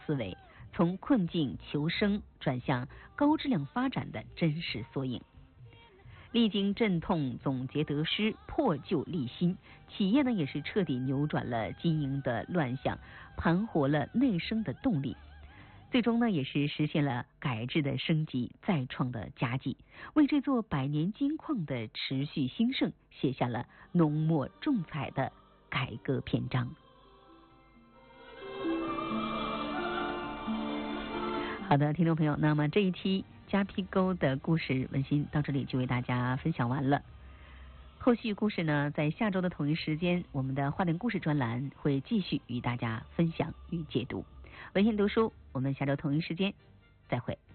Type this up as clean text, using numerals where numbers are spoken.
思维，从困境求生转向高质量发展的真实缩影。历经阵痛，总结得失，破旧立新，企业呢也是彻底扭转了经营的乱象，盘活了内生的动力，最终呢也是实现了改制的升级，再创的佳绩，为这座百年金矿的持续兴盛写下了浓墨重彩的改革篇章。好的，听众朋友，那么这一期夹皮沟的故事文心到这里就为大家分享完了。后续故事呢，在下周的同一时间，我们的花点故事专栏会继续与大家分享与解读。文心读书，我们下周同一时间再会。